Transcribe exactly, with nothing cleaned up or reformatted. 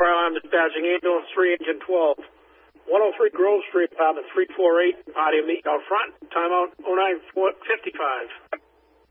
fire alarm dispatching ambulance three, engine twelve. one oh three Grove Street, apartment three four eight, party of meet out front, timeout oh nine fifty-five.